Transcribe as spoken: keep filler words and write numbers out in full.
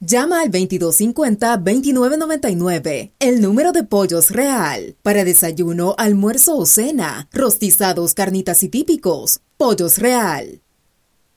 Llama al veintidós cincuenta, veintinueve noventa y nueve, el número de Pollos Real. Para desayuno, almuerzo o cena, rostizados, carnitas y típicos. Pollos Real.